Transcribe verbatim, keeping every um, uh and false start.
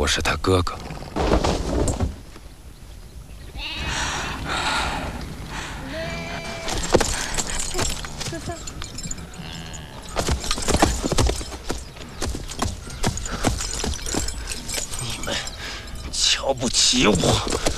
我是他哥哥。你们瞧不起我，